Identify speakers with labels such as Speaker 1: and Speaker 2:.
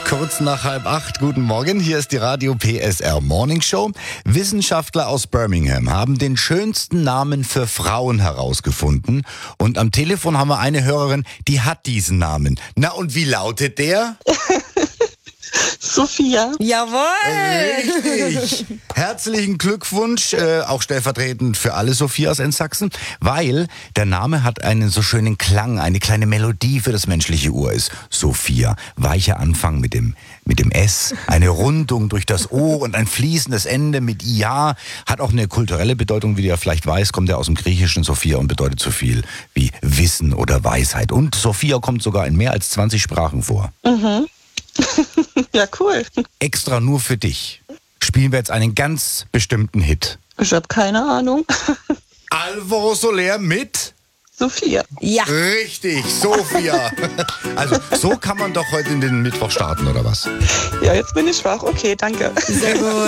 Speaker 1: Kurz nach 7:30, guten Morgen, hier ist die Radio PSR Morning Show. Wissenschaftler aus Birmingham haben den schönsten Namen für Frauen herausgefunden. Und am Telefon haben wir eine Hörerin, die hat diesen Namen. Na und wie lautet der?
Speaker 2: Sophia.
Speaker 3: Jawohl!
Speaker 1: Richtig! Herzlichen Glückwunsch, auch stellvertretend für alle Sophias in Sachsen, weil der Name hat einen so schönen Klang, eine kleine Melodie für das menschliche Ohr ist. Sophia, weicher Anfang mit dem S, eine Rundung durch das O und ein fließendes Ende mit IA, hat auch eine kulturelle Bedeutung, wie du ja vielleicht weißt, kommt ja aus dem Griechischen Sophia und bedeutet so viel wie Wissen oder Weisheit. Und Sophia kommt sogar in mehr als 20 Sprachen vor.
Speaker 2: Mhm. Ja, cool.
Speaker 1: Extra nur für dich spielen wir jetzt einen ganz bestimmten Hit.
Speaker 2: Ich habe keine Ahnung.
Speaker 1: Alvaro Soler mit?
Speaker 2: Sophia.
Speaker 3: Ja.
Speaker 1: Richtig, Sophia. Also so kann man doch heute in den Mittwoch starten, oder was?
Speaker 2: Ja, jetzt bin ich wach. Okay, danke.
Speaker 3: Sehr gut.